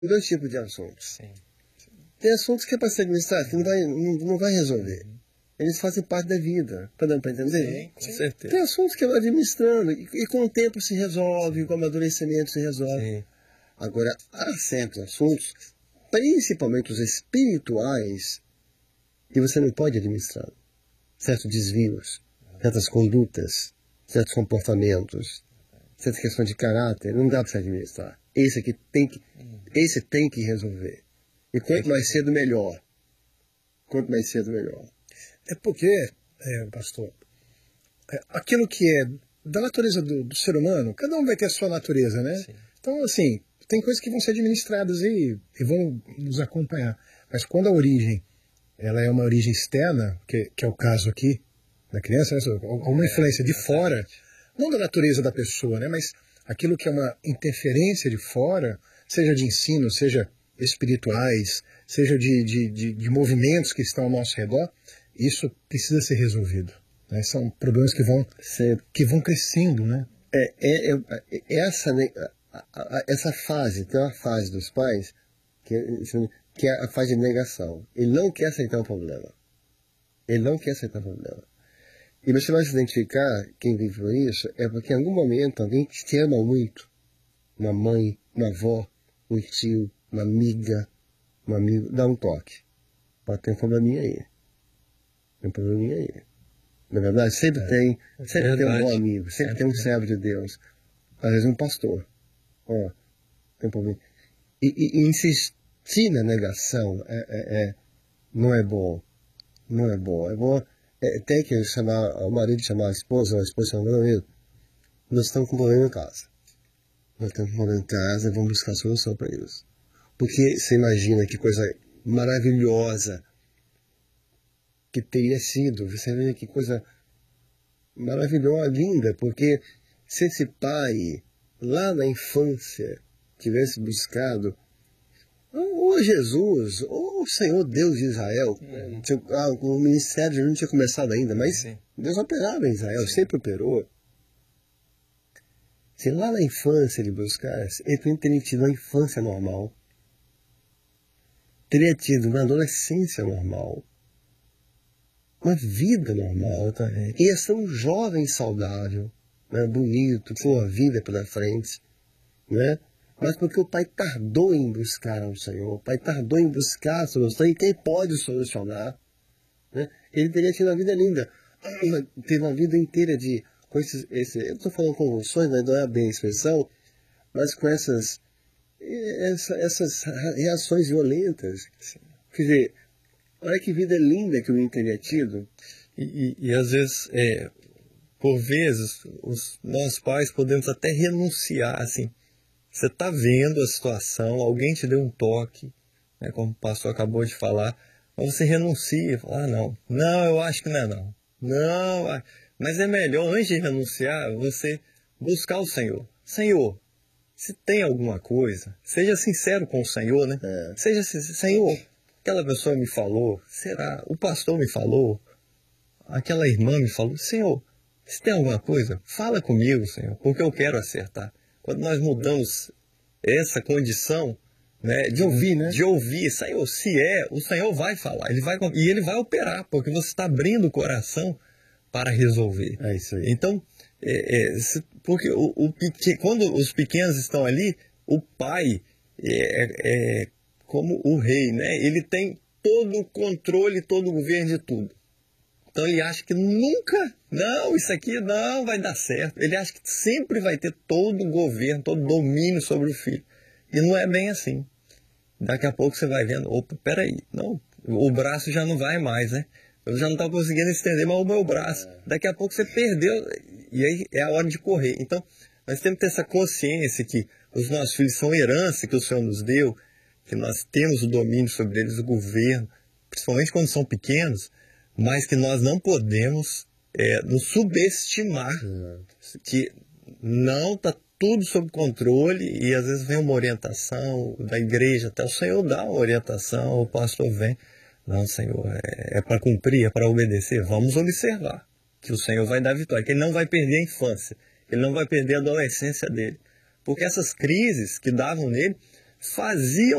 dois tipos de assuntos. Sim. Tem assuntos que é para ser administrado, que não vai resolver. Eles fazem parte da vida. Tá dando para entender? Sim, com certeza. Tem assuntos que vai administrando e com o tempo se resolve, com o amadurecimento se resolve. Sim. Agora, há certos assuntos, principalmente os espirituais, que você não pode administrar. Certos desvios, certas condutas, certos comportamentos, certas questões de caráter, não dá para se administrar. Esse tem que resolver. E quanto mais cedo, melhor. Quanto mais cedo, melhor. É porque, pastor, aquilo que é da natureza do ser humano, cada um vai ter a sua natureza, né? Sim. Então, assim, tem coisas que vão ser administradas e vão nos acompanhar. Mas quando a origem, ela é uma origem externa, que é o caso aqui da criança, né? Uma influência de fora, não da natureza da pessoa, né? Mas aquilo que é uma interferência de fora, seja de ensino, seja espirituais, seja de movimentos que estão ao nosso redor, isso precisa ser resolvido, né? São problemas que vão crescendo, né? Essa fase, tem uma fase dos pais que é a fase de negação. Ele não quer aceitar o problema. Ele não quer aceitar o problema. E você vai se identificar, quem viveu isso, é porque em algum momento alguém que te ama muito, uma mãe, uma avó, um tio, uma amiga, um amigo, dá um toque. Pode ter um probleminha aí. Tem um probleminha aí. Na verdade, sempre tem um bom amigo, sempre tem um servo de Deus. Às vezes um pastor. Tem um problema. E insistir na negação não é bom. Não é bom. É bom. Tem que chamar o marido, chamar a esposa chamar o marido. Nós estamos com um problema em casa. Nós temos um problema em casa e vamos buscar solução para isso. Porque você imagina que coisa maravilhosa que teria sido. Você vê que coisa maravilhosa, linda, porque se esse pai, lá na infância, tivesse buscado ou Jesus, ou o Senhor Deus de Israel, o ministério não tinha começado ainda, mas Deus operava em Israel, sempre operou. Se lá na infância ele buscasse, ele teria tido uma infância normal, teria tido uma adolescência normal, uma vida normal, ia ser um jovem saudável, né, bonito, com a vida pela frente, né? Mas porque o pai tardou em buscar ao Senhor, o pai tardou em buscar a solução, e quem pode solucionar, né? Ele teria tido uma vida linda, teve uma vida inteira de... eu estou falando convulsões, não é bem a expressão, mas com essas reações violentas. Quer dizer, olha que vida linda que o menino teria tido. E às vezes, por vezes, nós pais podemos até renunciar, assim. Você está vendo a situação, alguém te deu um toque, né, como o pastor acabou de falar, mas você renuncia, fala, não, eu acho que não é não. Não, mas é melhor, antes de renunciar, você buscar o Senhor. Senhor, se tem alguma coisa, seja sincero com o Senhor, né? Seja sincero, Senhor, aquela pessoa me falou, será? O pastor me falou, aquela irmã me falou, Senhor, se tem alguma coisa, fala comigo, Senhor, porque eu quero acertar. Quando nós mudamos essa condição, né, de ouvir, né? De ouvir, Senhor, se o Senhor vai falar, ele vai operar, porque você está abrindo o coração para resolver. É isso aí. Então, porque quando os pequenos estão ali, o pai é como o rei, né? Ele tem todo o controle, todo o governo de tudo. Então ele acha que nunca, isso aqui não vai dar certo. Ele acha que sempre vai ter todo o governo, todo o domínio sobre o filho. E não é bem assim. Daqui a pouco você vai vendo, opa, peraí, o braço já não vai mais, né? Eu já não estou conseguindo estender mais o meu braço. Daqui a pouco você perdeu, e aí é a hora de correr. Então, nós temos que ter essa consciência que os nossos filhos são herança que o Senhor nos deu, que nós temos o domínio sobre eles, o governo, principalmente quando são pequenos, mas que nós não podemos nos subestimar, que não está tudo sob controle, e às vezes vem uma orientação da igreja, até o Senhor dá uma orientação, o pastor vem, não, Senhor, é para cumprir, é para obedecer, vamos observar que o Senhor vai dar vitória, que Ele não vai perder a infância, Ele não vai perder a adolescência dele, porque essas crises que davam nele faziam